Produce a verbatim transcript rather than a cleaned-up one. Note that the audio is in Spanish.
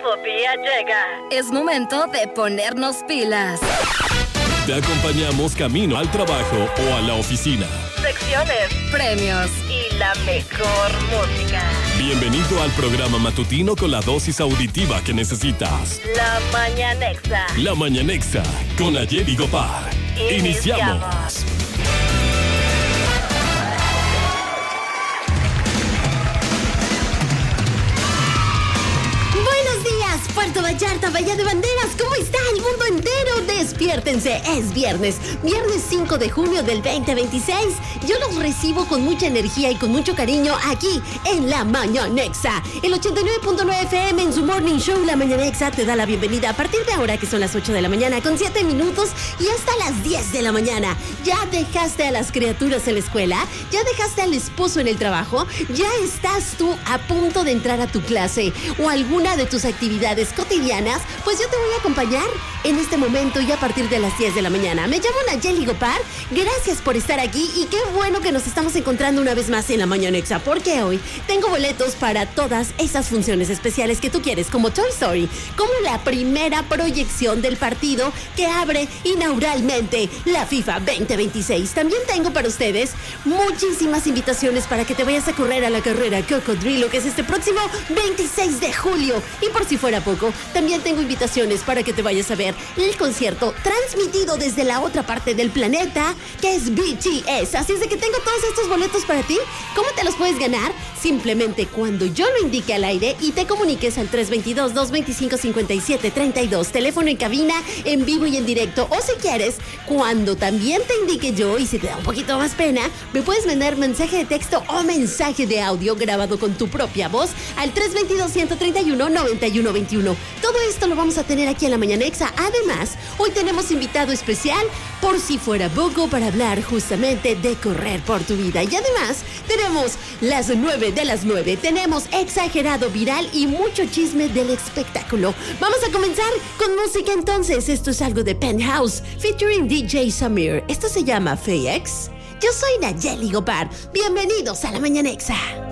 Utopía llega. Es momento de ponernos pilas. Te acompañamos camino al trabajo o a la oficina. Secciones, premios y la mejor música. Bienvenido al programa matutino con la dosis auditiva que necesitas. La Mañanexa. La Mañanexa con Ayer y Gopar. Iniciamos. Iniciamos. Puerto Vallarta, Bahía de Banderas, ¿cómo está el mundo entero? Despiértense, es viernes, viernes cinco de junio del veinte veintiséis. Yo los recibo con mucha energía y con mucho cariño aquí en La Mañanexa. El ochenta y nueve punto nueve F M en su Morning Show La Mañanexa te da la bienvenida a partir de ahora, que son las ocho de la mañana con siete minutos y hasta las diez de la mañana. ¿Ya dejaste a las criaturas en la escuela? ¿Ya dejaste al esposo en el trabajo? ¿Ya estás tú a punto de entrar a tu clase o alguna de tus actividades cotidianas? Pues yo te voy a acompañar en este momento y a partir de las diez de la mañana. Me llamo Nayeli Gopar, gracias por estar aquí y qué bueno que nos estamos encontrando una vez más en La Mañanexa, porque hoy tengo boletos para todas esas funciones especiales que tú quieres, como Toy Story, como la primera proyección del partido que abre inauguralmente la FIFA veinte veintiséis. También tengo para ustedes muchísimas invitaciones para que te vayas a correr a la carrera Cocodrilo, que es este próximo veintiséis de julio. Y por si fuera poco, también tengo invitaciones para que te vayas a ver el concierto transmitido desde la otra parte del planeta, que es B T S. Así es de que tengo todos estos boletos para ti. ¿Cómo te los puedes ganar? Simplemente cuando yo lo indique al aire y te comuniques al tres dos dos, dos dos cinco, cinco siete tres dos, teléfono en cabina, en vivo y en directo. O si quieres, cuando también te indique yo, y si te da un poquito más pena, me puedes mandar mensaje de texto o mensaje de audio grabado con tu propia voz al tres dos dos, uno tres uno, nueve uno dos uno. Todo esto lo vamos a tener aquí en La Mañanexa. Además, hoy tenemos invitado especial, por si fuera poco, para hablar justamente de correr por tu vida. Y además, tenemos las nueve de las nueve. Tenemos exagerado viral y mucho chisme del espectáculo. Vamos a comenzar con música entonces. Esto es algo de Penthouse, featuring D J Samir. Esto se llama F X. Yo soy Nayeli Gopar. Bienvenidos a La Mañanexa.